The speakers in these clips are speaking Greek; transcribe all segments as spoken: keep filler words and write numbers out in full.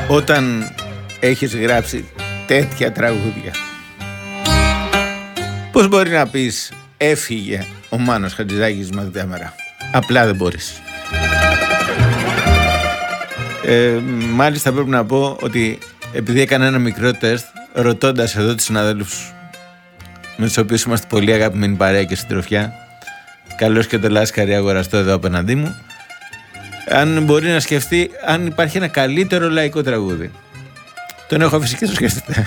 όταν έχεις γράψει τέτοια τραγούδια? Πώς μπορεί να πεις έφυγε ο Μάνος Χατζηδάκης μαθητέμερα? Απλά δεν μπορείς. Ε, μάλιστα πρέπει να πω ότι επειδή έκανα ένα μικρό τεστ ρωτώντας εδώ τους συναδέλφους με τους οποίους είμαστε πολύ αγαπημένοι παρέα και συντροφιά, καλώς και το Λάσκαρη αγοραστό εδώ απέναντί μου, αν μπορεί να σκεφτεί αν υπάρχει ένα καλύτερο λαϊκό τραγούδι. Τον έχω αφήσει και το σκέφτεται.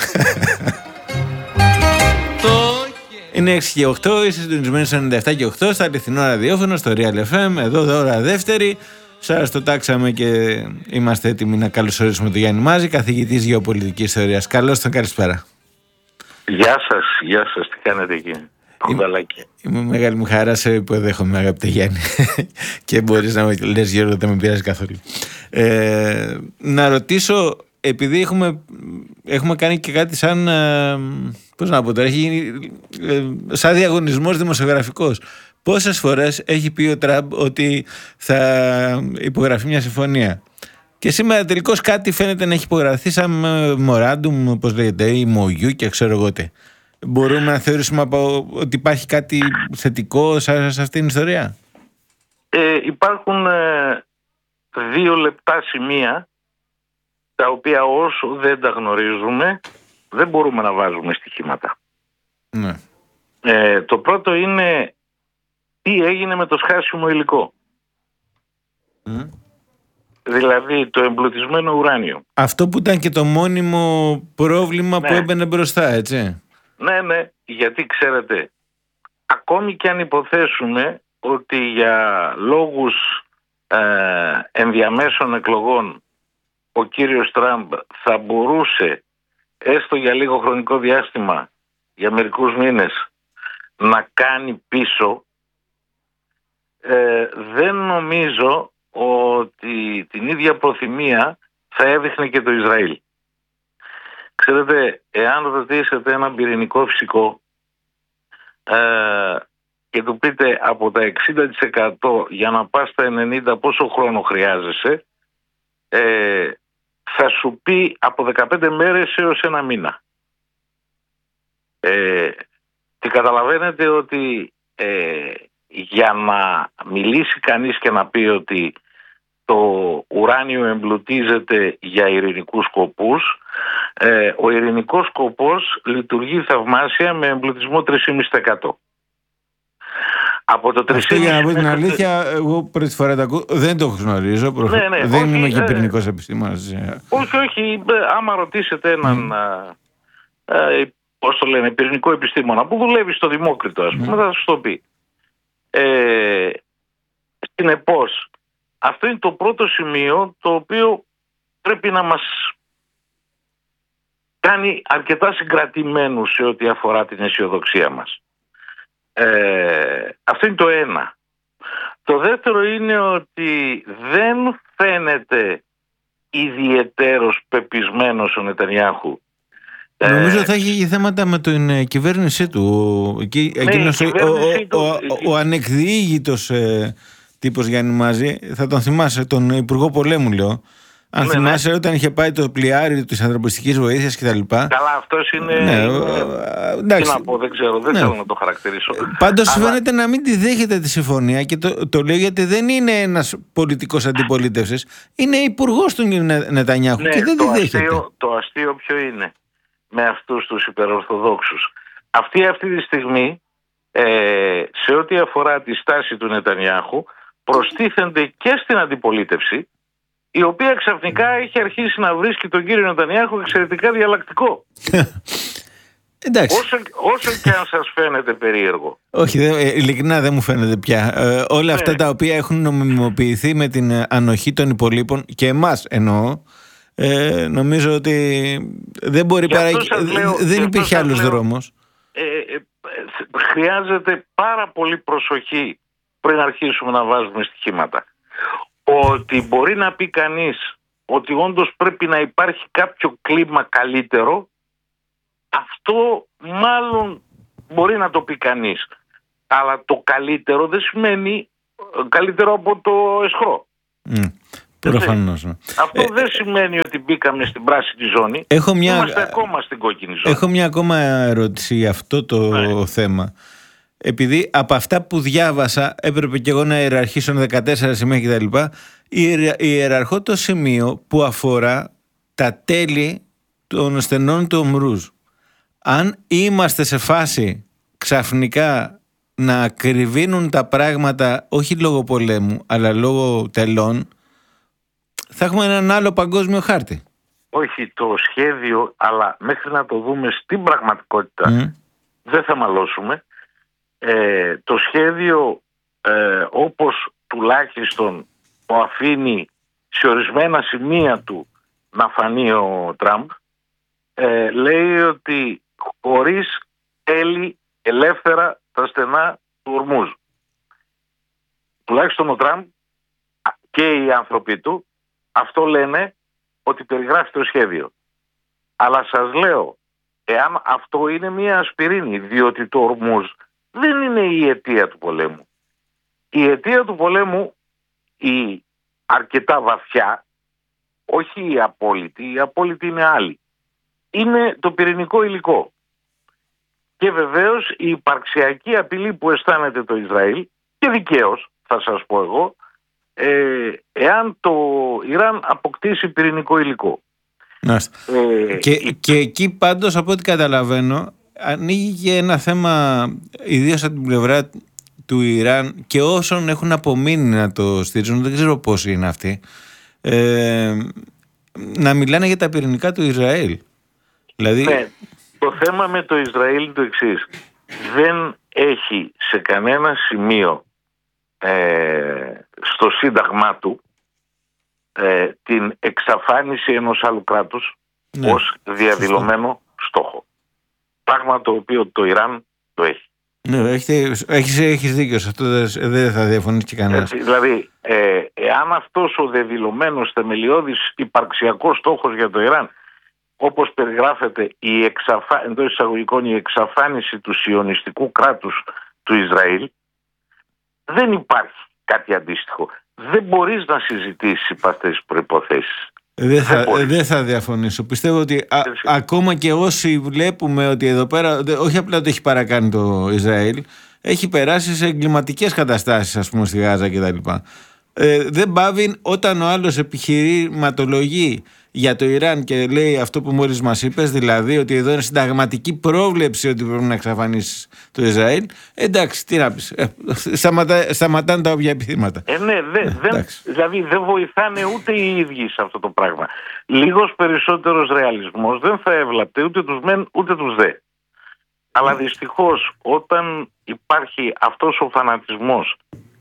Είναι έξι και οκτώ, είσαι συντονισμένοι στο ενενήντα επτά και οκτώ στα αληθινό ραδιόφωνο, στο Real εφ εμ, εδώ δώρα δεύτερη. Σας το τάξαμε και είμαστε έτοιμοι να καλωσορίσουμε τον Γιάννη Μάζη, καθηγητής γεωπολιτικής θεωρίας. Καλώς τον, καλησπέρα. Γεια σας, γεια σας, τι κάνετε εκεί? Είμαι, είμαι μεγάλη μου χαρά, σε υποδέχομαι αγαπητέ Γιάννη. Και μπορείς να μου λες Γιώργο, δεν με πειράζει καθόλου. Ε, να ρωτήσω, επειδή έχουμε, έχουμε κάνει και κάτι σαν, πώς να πω τώρα, έχει, σαν διαγωνισμός δημοσιογραφικός. Πόσες φορές έχει πει ο Τραμπ ότι θα υπογραφεί μια συμφωνία? Και σήμερα τελικώς κάτι φαίνεται να έχει υπογραφεί σαν memorandum, όπως λέγεται, ή μογιού και ξέρω εγώ τι. Μπορούμε να θεωρήσουμε από, ότι υπάρχει κάτι θετικό σε, σε αυτήν την ιστορία? Ε, υπάρχουν ε, δύο λεπτά σημεία τα οποία όσο δεν τα γνωρίζουμε δεν μπορούμε να βάζουμε στοιχήματα. Ναι. Ε, το πρώτο είναι τι έγινε με το σχάσιμο υλικό. Mm. Δηλαδή το εμπλουτισμένο ουράνιο. Αυτό που ήταν και το μόνιμο πρόβλημα, ναι, που έμπαινε μπροστά, έτσι. Ναι, ναι, γιατί ξέρετε, ακόμη και αν υποθέσουμε ότι για λόγους ε, ενδιαμέσων εκλογών ο κύριος Τραμπ θα μπορούσε έστω για λίγο χρονικό διάστημα, για μερικούς μήνες, να κάνει πίσω, ε, δεν νομίζω ότι την ίδια προθυμία θα έδειχνε και το Ισραήλ. Ξέρετε, εάν ρωτήσετε έναν πυρηνικό φυσικό ε, και του πείτε από τα εξήντα τοις εκατό για να πας στα ενενήντα τοις εκατό πόσο χρόνο χρειάζεσαι, ε, θα σου πει από δεκαπέντε μέρες έως ένα μήνα. Ε, και καταλαβαίνετε ότι ε, για να μιλήσει κανείς και να πει ότι το ουράνιο εμπλουτίζεται για ειρηνικούς σκοπούς, ε, ο ειρηνικός σκοπός λειτουργεί θαυμάσια με εμπλουτισμό τρία κόμμα πέντε τοις εκατό. Από το Αυτό, για να πω την αλήθεια, εγώ πρώτη φορά τα ακούω, δεν το γνωρίζω, προφ... ναι, ναι, δεν όχι, είμαι και πυρηνικός επιστήμονας. Όχι, όχι, άμα ρωτήσετε έναν, mm. ε, πώς το λένε, πυρηνικό επιστήμονα που δουλεύει στο Δημόκριτο, ας πούμε, mm. θα σας το πει. Ε, συνεπώς, αυτό είναι το πρώτο σημείο το οποίο πρέπει να μας κάνει αρκετά συγκρατημένους σε ό,τι αφορά την αισιοδοξία μας. Ε, αυτό είναι το ένα. Το δεύτερο είναι ότι δεν φαίνεται ιδιαιτέρως πεπισμένος ο Νετανιάχου. Νομίζω ε, θα έχει θέματα με την κυβέρνησή του. Εκεί, ναι, εκείνος ο, ο, ο, ο, ο ανεκδιήγητος ε, τύπος Γιάννη Μάζη, θα τον θυμάσαι, τον Υπουργό Πολέμου λέω. Αν ναι, θυμάσαι, ναι, όταν είχε πάει το πλοιάριο της ανθρωπιστικής βοήθειας κτλ. Καλά, αυτός είναι. Ναι, ε, τι να πω, δεν ξέρω, δεν ναι. θέλω να το χαρακτηρίσω. Πάντως αλλά... φαίνεται να μην τη δέχεται τη συμφωνία και το, το λέω γιατί δεν είναι ένας πολιτικός αντιπολίτευσης, είναι υπουργός του Νετανιάχου ναι, και δεν τη δέχεται. Αστείο, το αστείο ποιο είναι με αυτούς τους υπερορθοδόξους? Αυτοί αυτή τη στιγμή, ε, σε ό,τι αφορά τη στάση του Νετανιάχου, προστίθενται και στην αντιπολίτευση, η οποία ξαφνικά έχει αρχίσει να βρίσκει τον κύριο Νετανιάχου εξαιρετικά διαλλακτικό. Εντάξει. Όσο, όσο και αν σας φαίνεται περίεργο. Όχι, δε, ειλικρινά δεν μου φαίνεται πια. Ε, όλα ναι. αυτά τα οποία έχουν νομιμοποιηθεί με την ανοχή των υπολείπων, και εμάς εννοώ, ε, νομίζω ότι δεν μπορεί παρά... Λέω, δεν υπήρχε άλλος λέω, δρόμος. Ε, ε, χρειάζεται πάρα πολύ προσοχή πριν αρχίσουμε να βάζουμε στοιχήματα. Ότι μπορεί να πει κανείς ότι όντως πρέπει να υπάρχει κάποιο κλίμα καλύτερο, αυτό μάλλον μπορεί να το πει κανείς. Αλλά το καλύτερο δεν σημαίνει καλύτερο από το αισχρό. Mm. Προφανώς. Αυτό ε, δεν σημαίνει ότι μπήκαμε στην πράσινη ζώνη. Έχω μια... Είμαστε ακόμα στην κόκκινη ζώνη. Έχω μια ακόμα ερώτηση για αυτό το ναι. θέμα. Επειδή από αυτά που διάβασα έπρεπε και εγώ να ιεραρχήσω δεκατέσσερα σημεία κτλ. Ιεραρχώ το σημείο που αφορά τα τέλη των στενών του Ορμούζ. Αν είμαστε σε φάση ξαφνικά να κρυβίνουν τα πράγματα όχι λόγω πολέμου αλλά λόγω τελών, θα έχουμε έναν άλλο παγκόσμιο χάρτη. Όχι, το σχέδιο, αλλά μέχρι να το δούμε στην πραγματικότητα mm. δεν θα μαλώσουμε. Ε, το σχέδιο ε, όπως τουλάχιστον το αφήνει σε ορισμένα σημεία του να φανεί ο Τραμπ, ε, λέει ότι χωρίς τέλη ελεύθερα τα στενά του Ορμούζ. Τουλάχιστον ο Τραμπ και οι άνθρωποι του αυτό λένε ότι περιγράφει το σχέδιο. Αλλά σας λέω, εάν αυτό είναι μια ασπιρίνη, διότι το Ορμούζ δεν είναι η αιτία του πολέμου. Η αιτία του πολέμου, η αρκετά βαθιά, όχι η απόλυτη, η απόλυτη είναι άλλη, είναι το πυρηνικό υλικό. Και βεβαίως η υπαρξιακή απειλή που αισθάνεται το Ισραήλ, και δικαίως θα σας πω εγώ, ε, εάν το Ιράν αποκτήσει πυρηνικό υλικό. Ε, και, η... και εκεί πάντως από ό,τι καταλαβαίνω ανοίγει και ένα θέμα, ιδίως από την πλευρά του Ιράν και όσων έχουν απομείνει να το στηρίζουν, δεν ξέρω πόσοι είναι αυτοί, ε, να μιλάνε για τα πυρηνικά του Ισραήλ. Δηλαδή... Ναι, το θέμα με το Ισραήλ είναι το εξής. Δεν έχει σε κανένα σημείο ε, στο σύνταγμά του ε, την εξαφάνιση ενός άλλου κράτους ναι, ως διαδηλωμένο στόχο. Πράγμα το οποίο το Ιράν το έχει. Ναι, έχεις, έχεις, έχεις δίκιο σε αυτό, δεν θα διαφωνήσει και κανένας. Έτσι, δηλαδή, ε, εάν αυτός ο διαδηλωμένος θεμελιώδης υπαρξιακός στόχος για το Ιράν, όπως περιγράφεται η εξαφα... εντός εισαγωγικών η εξαφάνιση του σιωνιστικού κράτους του Ισραήλ, δεν υπάρχει κάτι αντίστοιχο. Δεν μπορείς να συζητήσεις υπ' αυτές τις προϋποθέσεις. Δεν θα, δεν θα διαφωνήσω. Πιστεύω ότι α, ακόμα και όσοι βλέπουμε ότι εδώ πέρα, όχι απλά το έχει παρακάνει το Ισραήλ, έχει περάσει σε εγκληματικές καταστάσεις, ας πούμε, στη Γάζα κτλ. Ε, δεν πάβει όταν ο άλλος επιχειρηματολογεί για το Ιράν και λέει αυτό που μόλις μας είπες, δηλαδή ότι εδώ είναι συνταγματική πρόβλεψη ότι πρέπει να εξαφανίσει το Ισραήλ. Εντάξει, τι να πεις. Ε, σταματά, σταματάνε τα όποια επιθύματα. Ε, ναι, δε, ε, δεν, δηλαδή δεν βοηθάνε ούτε οι ίδιοι σε αυτό το πράγμα. Λίγος περισσότερος ρεαλισμός δεν θα έβλαπτε ούτε τους μεν ούτε τους δε. Αλλά δυστυχώς όταν υπάρχει αυτός ο φανατισμός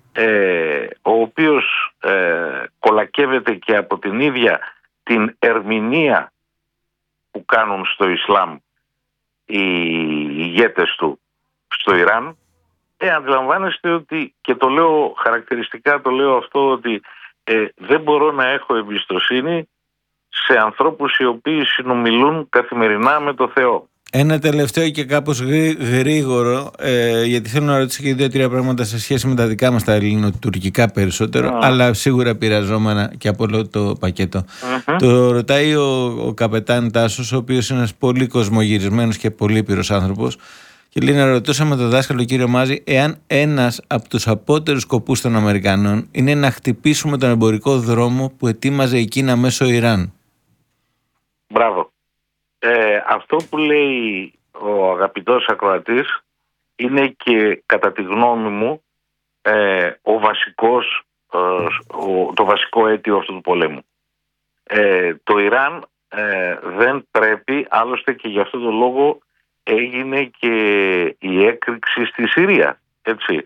ε, ο οποίος ε, κολακεύεται και από την ίδια την ερμηνεία που κάνουν στο Ισλάμ οι ηγέτες του στο Ιράν, ε, αντιλαμβάνεστε ότι, και το λέω χαρακτηριστικά, το λέω αυτό, ότι ε, δεν μπορώ να έχω εμπιστοσύνη σε ανθρώπους οι οποίοι συνομιλούν καθημερινά με το Θεό. Ένα τελευταίο και κάπως γρήγορο, ε, γιατί θέλω να ρωτήσω και δύο-τρία πράγματα σε σχέση με τα δικά μας τα ελληνοτουρκικά περισσότερο, mm. αλλά σίγουρα επηρεαζόμενα και από όλο το πακέτο. Mm-hmm. Το ρωτάει ο, ο καπετάν Τάσος, ο οποίος είναι ένας πολύ κοσμογυρισμένος και πολύπειρος άνθρωπος, και λέει να ρωτούσαμε τον δάσκαλο κύριο Μάζη εάν ένας από τους απότερους σκοπούς των Αμερικανών είναι να χτυπήσουμε τον εμπορικό δρόμο που ετοίμαζε η Κίνα μέσω Ιράν. Μπράβο. Ε, αυτό που λέει ο αγαπητός ακροατής είναι και κατά τη γνώμη μου ε, ο βασικός, ε, ο, το βασικό αίτιο αυτού του πολέμου. Ε, το Ιράν ε, δεν πρέπει, άλλωστε και γι' αυτό το λόγο έγινε και η έκρηξη στη Συρία, έτσι.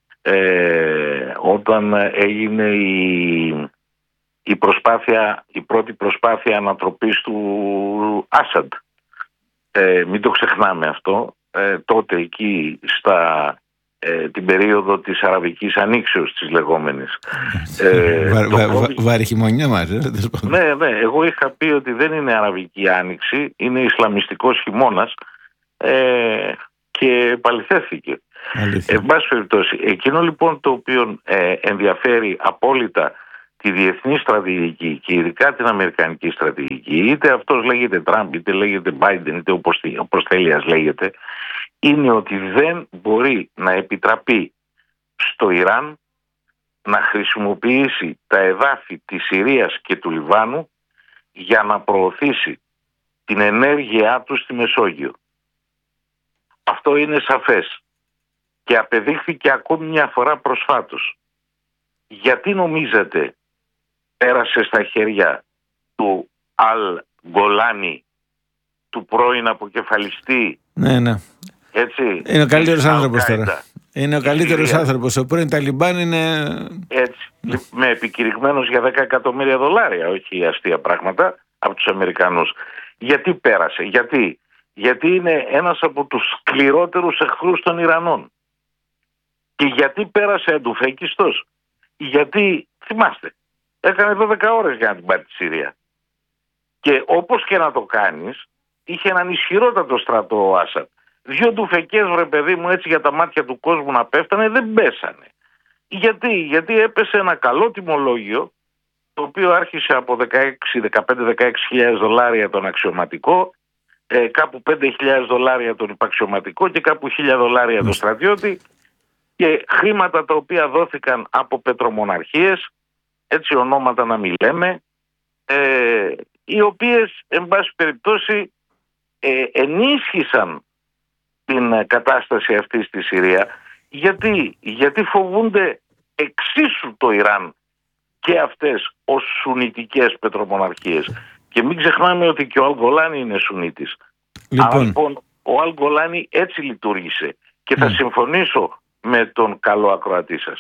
Ε, όταν έγινε η... Η, προσπάθεια, η πρώτη προσπάθεια ανατροπής του Άσαντ. Ε, μην το ξεχνάμε αυτό. Ε, τότε εκεί στα, ε, την περίοδο της Αραβικής Ανοίξεως της λεγόμενης. Ε, βα, βα, βα, βάρη χειμωνιά μας. Ε, ναι, ναι. Εγώ είχα πει ότι δεν είναι Αραβική Άνοιξη, είναι Ισλαμιστικός χειμώνας ε, και επαληθεύθηκε. Εν πάση περιπτώσει, εκείνο λοιπόν το οποίο ε, ενδιαφέρει απόλυτα τη διεθνή στρατηγική και ειδικά την αμερικανική στρατηγική, είτε αυτός λέγεται Τραμπ, είτε λέγεται Biden, είτε όπως θέλει ας λέγεται, είναι ότι δεν μπορεί να επιτραπεί στο Ιράν να χρησιμοποιήσει τα εδάφη της Συρίας και του Λιβάνου για να προωθήσει την ενέργειά του στη Μεσόγειο. Αυτό είναι σαφές και απεδείχθηκε ακόμη μια φορά προσφάτως. Γιατί νομίζετε πέρασε στα χέρια του Αλ Γκολάνι, του πρώην αποκεφαλιστή? Ναι, ναι. Έτσι, είναι ο καλύτερος άνθρωπος τώρα. Είναι ο καλύτερος άνθρωπος. Ο πρώην Ταλιμπάν είναι... Έτσι, με επικηρυγμένος για δέκα εκατομμύρια δολάρια, όχι αστεία πράγματα, από τους Αμερικανούς. Γιατί πέρασε? Γιατί, γιατί είναι ένας από τους σκληρότερους εχθρούς των Ιρανών. Και γιατί πέρασε αντουφέκιστος? Γιατί, θυμάστε, έκανε δώδεκα ώρες για να την πάρει τη Συρία. Και όπως και να το κάνεις, είχε έναν ισχυρότατο στρατό ο Άσαντ. Δυο ντουφεκές, βρε παιδί μου, έτσι για τα μάτια του κόσμου να πέφτανε, δεν πέσανε. Γιατί, γιατί έπεσε ένα καλό τιμολόγιο, το οποίο άρχισε από δεκαπέντε με δεκαέξι χιλιάδες δολάρια τον αξιωματικό, ε, κάπου πέντε χιλιάδες δολάρια τον υπαξιωματικό και κάπου χίλια δολάρια τον στρατιώτη, και χρήματα τα οποία δόθηκαν από πετρομοναρχίες, έτσι ονόματα να μην λέμε, ε, οι οποίες εν πάση περιπτώσει ε, ενίσχυσαν την κατάσταση αυτή στη Συρία. Γιατί, γιατί φοβούνται εξίσου το Ιράν και αυτές ως σουνιτικές πετρομοναρχίες. Και μην ξεχνάμε ότι και ο Αλ Γκολάνι είναι σουνίτης. Λοιπόν, Άρα λοιπόν ο Αλ Γκολάνι έτσι λειτουργήσε. Και θα mm. συμφωνήσω με τον καλό ακροατή σας.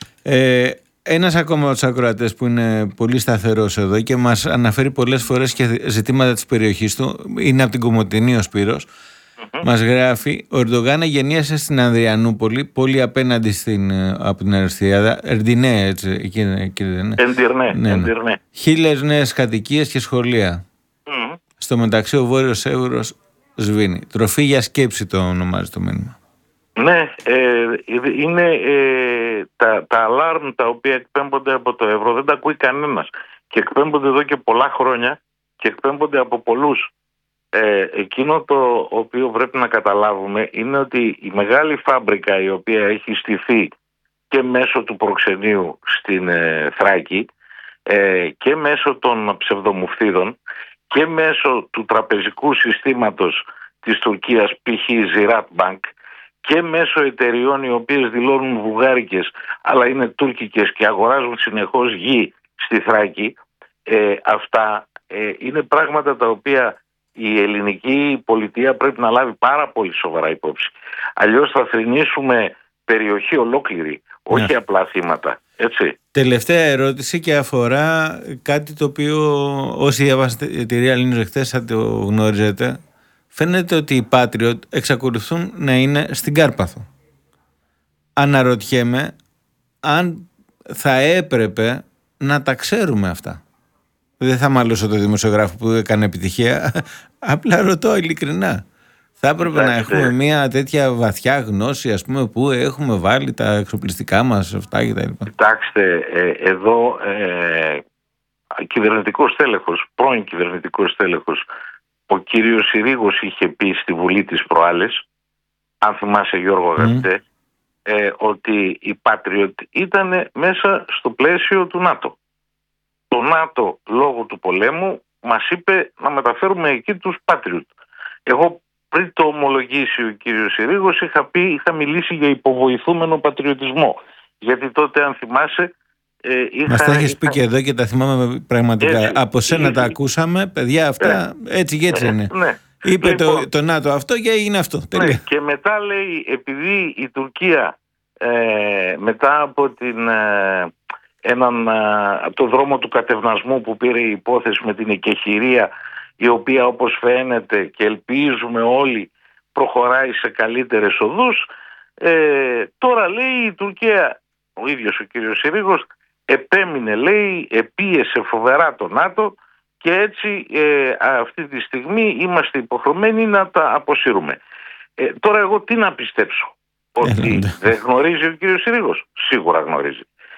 Ε, ένας ακόμα από τους ακροατές που είναι πολύ σταθερός εδώ και μας αναφέρει πολλές φορές και ζητήματα της περιοχής του, είναι από την Κομοτηνή ο Σπύρος. Mm-hmm. Μας γράφει: ο Ερντογάν γεννίασε στην Ανδριανούπολη, πολύ απέναντι στην, από την Αριστιάδα, Ερντινέ, έτσι, εκεί, εκεί δεν είναι. Εντυρνέ, ναι, ναι. Χίλιες νέες κατοικίες και σχολεία. Mm-hmm. Στο μεταξύ ο Βόρειος Εύρος σβήνει. Τροφή για σκέψη το ονομάζει το μήνυμα. Ναι, ε, είναι ε, τα, τα αλάρμ τα οποία εκπέμπονται από το ευρώ, δεν τα ακούει κανένας. Και εκπέμπονται εδώ και πολλά χρόνια και εκπέμπονται από πολλούς. Ε, εκείνο το οποίο πρέπει να καταλάβουμε είναι ότι η μεγάλη φάμπρικα η οποία έχει στηθεί και μέσω του προξενείου στην ε, Θράκη ε, και μέσω των ψευδομουφθίδων και μέσω του τραπεζικού συστήματος της Τουρκίας, π.χ. Ziraat Bank, και μέσω εταιριών οι οποίες δηλώνουν βουλγάρικες αλλά είναι τουρκικές και αγοράζουν συνεχώς γη στη Θράκη, ε, αυτά ε, είναι πράγματα τα οποία η ελληνική πολιτεία πρέπει να λάβει πάρα πολύ σοβαρά υπόψη. Αλλιώς θα θρηνήσουμε περιοχή ολόκληρη, όχι ναι. απλά θύματα. Έτσι. Τελευταία ερώτηση και αφορά κάτι το οποίο όσοι διαβάσατε τη Real News χθες θα το γνωρίζετε. Φαίνεται ότι οι Patriot εξακολουθούν να είναι στην Κάρπαθο. Αναρωτιέμαι αν θα έπρεπε να τα ξέρουμε αυτά. Δεν θα μαλώσω το δημοσιογράφο που έκανε επιτυχία. Απλά ρωτώ ειλικρινά. Θα έπρεπε να έχουμε μια τέτοια βαθιά γνώση, ας πούμε, που έχουμε βάλει τα εξοπλιστικά μας, αυτά και τα λοιπά. Κοιτάξτε, ε, εδώ ε, κυβερνητικός τέλεχος, πρώην κυβερνητικός τέλεχος, ο κύριος Συρίγος είχε πει στη Βουλή της προάλλες, αν θυμάσαι Γιώργο αγαπητέ, mm. ε, ότι οι Patriot ήταν μέσα στο πλαίσιο του ΝΑΤΟ. Το ΝΑΤΟ λόγω του πολέμου μας είπε να μεταφέρουμε εκεί τους Patriot. Εγώ πριν το ομολογήσει ο κύριος Συρίγος είχα πει, είχα μιλήσει για υποβοηθούμενο πατριωτισμό. Γιατί τότε αν θυμάσαι ε, είχα... Μας τα έχεις πει και εδώ και τα θυμάμαι πραγματικά. Έτσι, από σένα είχε... τα ακούσαμε, παιδιά αυτά ε, έτσι και έτσι ε, είναι. Ναι. Είπε λοιπόν, το, το ΝΑΤΟ αυτό και έγινε αυτό. Ναι, και μετά λέει επειδή η Τουρκία ε, μετά από την... Ε, έναν από το δρόμο του κατευνασμού που πήρε η υπόθεση με την εκεχηρία, η οποία όπως φαίνεται και ελπίζουμε όλοι προχωράει σε καλύτερες οδούς, ε, τώρα λέει η Τουρκία, ο ίδιος ο κύριος Συρίγος επέμεινε, λέει, επίεσε φοβερά το ΝΑΤΟ και έτσι ε, αυτή τη στιγμή είμαστε υποχρεωμένοι να τα αποσύρουμε. Ε, τώρα εγώ τι να πιστέψω, ότι δεν γνωρίζει ο κύριος Συρίγος? Σίγουρα γνωρίζει.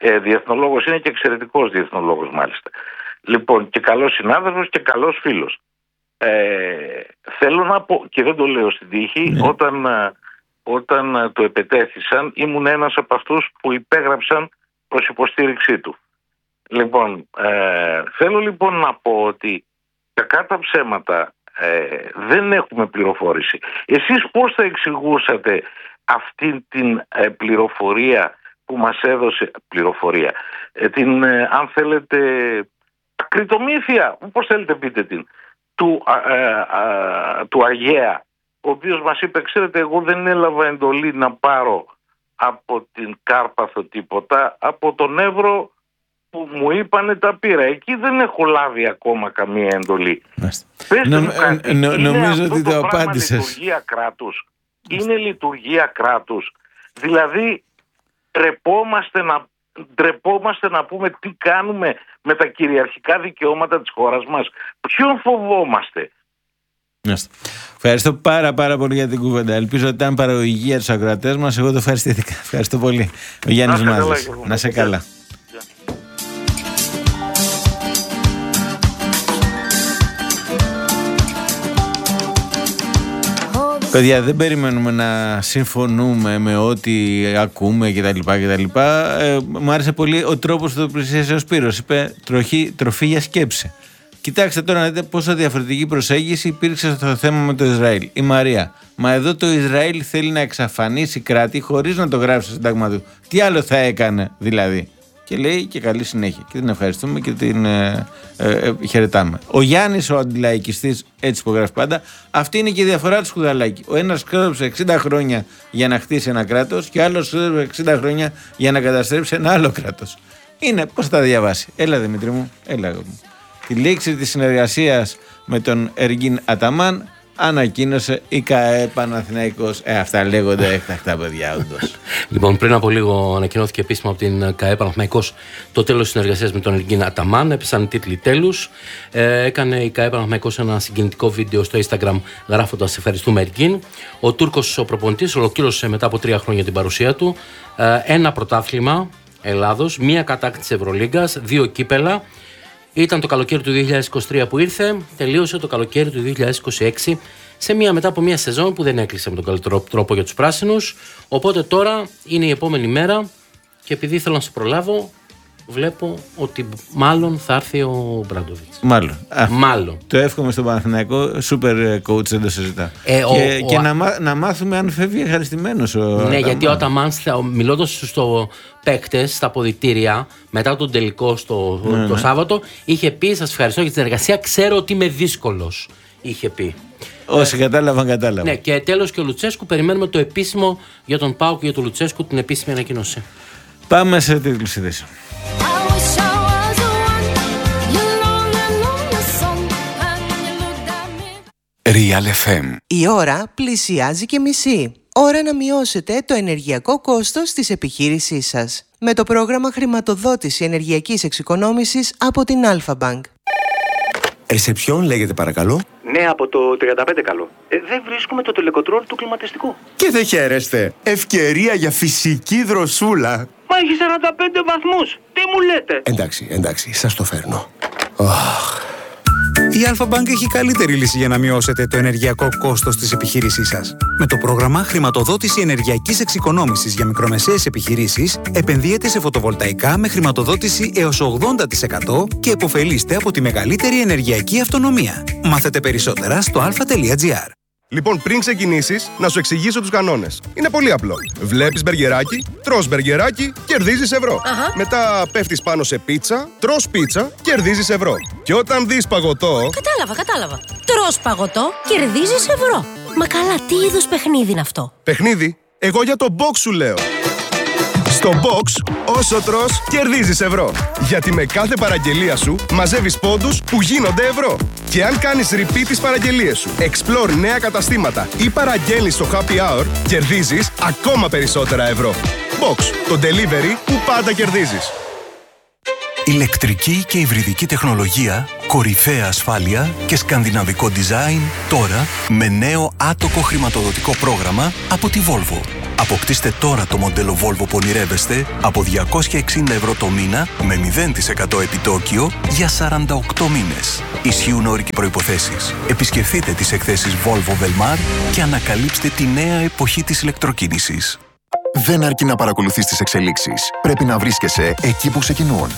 Ε, διεθνολόγος είναι και εξαιρετικός διεθνολόγος μάλιστα. Λοιπόν, και καλός συνάδελφος και καλός φίλος. Ε, θέλω να πω, και δεν το λέω στην τύχη, ναι. όταν, όταν το επετέθησαν ήμουν ένας από αυτούς που υπέγραψαν προς υποστήριξή του. Λοιπόν, ε, θέλω λοιπόν να πω ότι κακά τα ψέματα ε, δεν έχουμε πληροφόρηση. Εσείς πώς θα εξηγούσατε αυτή την ε, πληροφορία που μας έδωσε, πληροφορία, ε, την, ε, αν θέλετε, ακριτομήθεια, πώς θέλετε πείτε την, του, ε, ε, του Αγαία, ο οποίος μας είπε, ξέρετε, εγώ δεν έλαβα εντολή να πάρω από την Κάρπαθο τίποτα, από τον Εύρο που μου είπανε τα πήρα. Εκεί δεν έχω λάβει ακόμα καμία εντολή. Πες Νο, μου κάτι, νο, είναι νομίζω αυτό ότι το, το πράγμα απάντησες. λειτουργία κράτους. Είναι λειτουργία κράτους. Δηλαδή τρεπόμαστε να, τρεπόμαστε να πούμε τι κάνουμε με τα κυριαρχικά δικαιώματα της χώρας μας. Ποιον φοβόμαστε? Ευχαριστώ πάρα πάρα πολύ για την κουβέντα. Ελπίζω ότι ήταν παραγωγή για τους ακροατές μας. Εγώ το ευχαριστήθηκα. Ευχαριστώ πολύ. Ο Γιάννης Μάζης. Να σε καλά. Παιδιά, δεν περιμένουμε να συμφωνούμε με ό,τι ακούμε κτλ. κτλ. Ε, μου άρεσε πολύ ο τρόπος που το πλησίασε ο Σπύρος. Είπε τροχή, τροφή για σκέψη. Κοιτάξτε τώρα να δείτε πόσο διαφορετική προσέγγιση υπήρξε στο θέμα με το Ισραήλ. Η Μαρία. Μα εδώ το Ισραήλ θέλει να εξαφανίσει κράτη χωρίς να το γράψει στο σύνταγμα του. Τι άλλο θα έκανε δηλαδή? Και λέει και καλή συνέχεια. Και την ευχαριστούμε και την ε, ε, ε, χαιρετάμε. Ο Γιάννης, ο αντιλαϊκιστής, έτσι υπογράφει πάντα. Αυτή είναι και η διαφορά του Σκουδαλάκη. Ο ένας ξόδεψε εξήντα χρόνια για να χτίσει ένα κράτος και ο άλλος ξόδεψε εξήντα χρόνια για να καταστρέψει ένα άλλο κράτος. Είναι πώς θα τα διαβάσει? Έλα Δημήτρη μου, έλα μου. Τη λήξη της συνεργασίας με τον Εργίν Αταμάν ανακοίνωσε η ΚΑΕ Παναθηναϊκός. Ε, αυτά λέγονται έκτακτα, παιδιά, όντως. Λοιπόν, πριν από λίγο ανακοινώθηκε επίσημα από την ΚΑΕ Παναθηναϊκός το τέλος της συνεργασίας με τον Εργίν Αταμάν. Έπεσαν οι τίτλοι τέλους. Ε, έκανε η ΚΑΕ Παναθηναϊκός ένα συγκινητικό βίντεο στο Instagram γράφοντας ευχαριστούμε Εργίν. Ο Τούρκος ο προπονητής ολοκλήρωσε μετά από τρία χρόνια την παρουσία του ε, ένα πρωτάθλημα Ελλάδος, μία κατάκτηση Ευρωλίγκας, δύο κύπελα. Ήταν το καλοκαίρι του δύο χιλιάδες είκοσι τρία που ήρθε, τελείωσε το καλοκαίρι του δύο χιλιάδες είκοσι έξι σε μια, μετά από μια σεζόν που δεν έκλεισε με τον καλύτερο τρόπο για τους πράσινους. Οπότε τώρα είναι η επόμενη μέρα και επειδή θέλω να σε προλάβω, βλέπω ότι μάλλον θα έρθει ο Μπράντοβιτς. Μάλλον. Α, μάλλον. Το εύχομαι στον Παναθηναϊκό, super coach, δεν το συζητά. Ε, και ο, και ο, να, μά, να μάθουμε αν φεύγει ευχαριστημένος. Ο, ναι, γιατί όταν μάλιστα, μιλώντας στο παίκτες, στα αποδυτήρια, μετά τον τελικό στο, ναι, το ναι. Σάββατο, είχε πει: σας ευχαριστώ για την εργασία, ξέρω ότι είμαι δύσκολος. Είχε πει. Όσοι ε, κατάλαβαν, κατάλαβαν. Ναι, και τέλος και ο Λουτσέσκου, περιμένουμε το επίσημο για τον ΠΑΟΚ και για τον Λουτσέσκου, την επίσημη ανακοίνωση. Πάμε σε τίτλους ειδήσεων. Real εφ εμ. Η ώρα πλησιάζει και μισή. Ώρα να μειώσετε το ενεργειακό κόστος της επιχείρησής σας. Με το πρόγραμμα χρηματοδότηση ενεργειακής εξοικονόμησης από την Alpha Bank. Ρεσεψιόν λέγεται παρακαλώ. Ναι, από το τριάντα πέντε καλό. Ε, δεν βρίσκουμε το τελεκοντρόλ του κλιματιστικού. Και δεν χαίρεστε. Ευκαιρία για φυσική δροσούλα. Μα έχει σαράντα πέντε βαθμούς. Τι μου λέτε? Εντάξει, εντάξει, σας το φέρνω. Oh. Η Alpha Bank έχει καλύτερη λύση για να μειώσετε το ενεργειακό κόστος της επιχείρησής σας. Με το πρόγραμμα χρηματοδότηση ενεργειακής εξοικονόμησης για μικρομεσαίες επιχειρήσεις, επενδύετε σε φωτοβολταϊκά με χρηματοδότηση έως ογδόντα τοις εκατό και επωφελείστε από τη μεγαλύτερη ενεργειακή αυτονομία. Μάθετε περισσότερα στο αλφα τελεία τζι άρ. Λοιπόν, πριν ξεκινήσεις, να σου εξηγήσω τους κανόνες. Είναι πολύ απλό. Βλέπεις μπεργκεράκι, τρως μπεργκεράκι, κερδίζεις ευρώ. Αχα. Μετά πέφτεις πάνω σε πίτσα, τρως πίτσα, κερδίζεις ευρώ. Και όταν δεις παγωτό... Κατάλαβα, κατάλαβα. Τρως παγωτό, κερδίζεις ευρώ. Μα καλά, τι είδους παιχνίδι είναι αυτό? Παιχνίδι? Εγώ για το box σου λέω. Στο box, όσο τρως, κερδίζεις ευρώ. Γιατί με κάθε παραγγελία σου μαζεύεις πόντους που γίνονται ευρώ. Και αν κάνεις repeat τις παραγγελίες σου, explore νέα καταστήματα ή παραγγέλνεις στο happy hour, κερδίζεις ακόμα περισσότερα ευρώ. Box, το delivery που πάντα κερδίζεις. Ηλεκτρική και υβριδική τεχνολογία, κορυφαία ασφάλεια και σκανδιναβικό design τώρα με νέο άτοκο χρηματοδοτικό πρόγραμμα από τη Volvo. Αποκτήστε τώρα το μοντέλο Volvo που ονειρεύεστε από διακόσια εξήντα ευρώ το μήνα με μηδέν τοις εκατό επιτόκιο για σαράντα οκτώ μήνες. Ισχύουν όροι και προϋποθέσεις. Επισκεφτείτε τις εκθέσεις Volvo Velmar και ανακαλύψτε τη νέα εποχή της ηλεκτροκίνησης. Δεν αρκεί να παρακολουθείς τις εξελίξεις. Πρέπει να βρίσκεσαι εκεί που ξεκινούν.